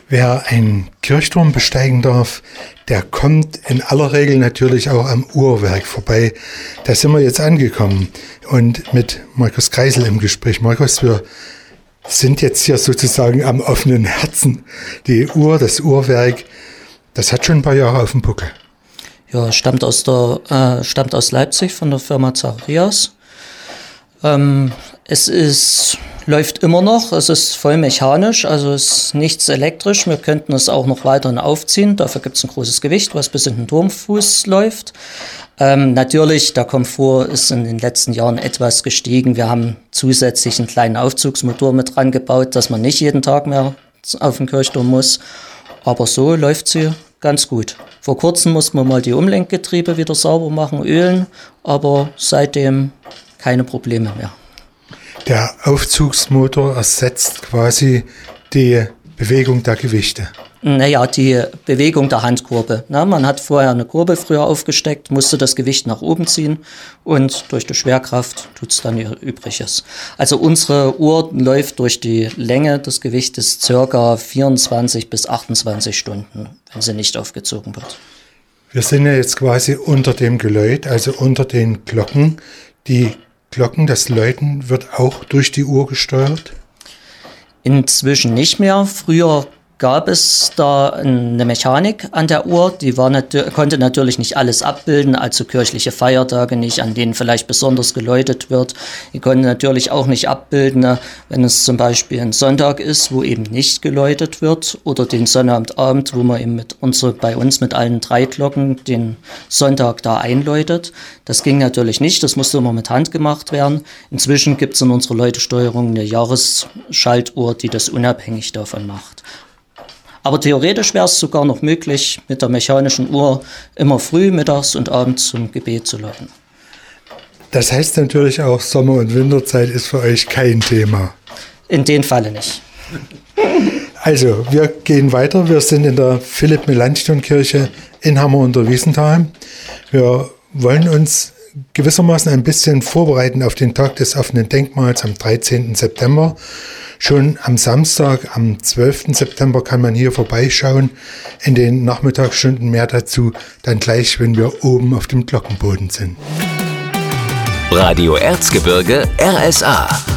Wer einen Kirchturm besteigen darf, der kommt in aller Regel natürlich auch am Uhrwerk vorbei. Da sind wir jetzt angekommen und mit Markus Kreisel im Gespräch. Markus, wir sind jetzt hier sozusagen am offenen Herzen. Die Uhr, das Uhrwerk, das hat schon ein paar Jahre auf dem Buckel. Ja, stammt aus Leipzig von der Firma Zacharias. Läuft immer noch, es ist voll mechanisch, also es ist nichts elektrisch. Wir könnten es auch noch weiterhin aufziehen, dafür gibt es ein großes Gewicht, was bis in den Turmfuß läuft. Natürlich, der Komfort ist in den letzten Jahren etwas gestiegen. Wir haben zusätzlich einen kleinen Aufzugsmotor mit dran gebaut, dass man nicht jeden Tag mehr auf den Kirchturm muss. Aber so läuft sie ganz gut. Vor kurzem mussten wir mal die Umlenkgetriebe wieder sauber machen, ölen, aber seitdem keine Probleme mehr. Der Aufzugsmotor ersetzt quasi die Bewegung der Gewichte. Naja, die Bewegung der Handkurbel. Man hat vorher eine Kurbel früher aufgesteckt, musste das Gewicht nach oben ziehen und durch die Schwerkraft tut es dann ihr Übriges. Also unsere Uhr läuft durch die Länge des Gewichtes ca. 24 bis 28 Stunden, wenn sie nicht aufgezogen wird. Wir sind ja jetzt quasi unter dem Geläut, also unter den Glocken. Die Glocken, das Läuten wird auch durch die Uhr gesteuert? Inzwischen nicht mehr. Früher gab es da eine Mechanik an der Uhr, die konnte natürlich nicht alles abbilden, also kirchliche Feiertage nicht, an denen vielleicht besonders geläutet wird. Die konnte natürlich auch nicht abbilden, wenn es zum Beispiel ein Sonntag ist, wo eben nicht geläutet wird, oder den Sonnabendabend, wo man eben bei uns mit allen 3 Glocken den Sonntag da einläutet. Das ging natürlich nicht, das musste immer mit Hand gemacht werden. Inzwischen gibt es in unserer Läutesteuerung eine Jahresschaltuhr, die das unabhängig davon macht. Aber theoretisch wäre es sogar noch möglich, mit der mechanischen Uhr immer früh, mittags und abends zum Gebet zu läuten. Das heißt natürlich auch, Sommer- und Winterzeit ist für euch kein Thema. In dem Falle nicht. Also, wir gehen weiter. Wir sind in der Philipp-Melanchthon-Kirche in Hammer unter Wiesenthal. Wir wollen uns gewissermaßen ein bisschen vorbereiten auf den Tag des offenen Denkmals am 13. September. Schon am Samstag, am 12. September kann man hier vorbeischauen. In den Nachmittagsstunden mehr dazu, dann gleich, wenn wir oben auf dem Glockenboden sind. Radio Erzgebirge RSA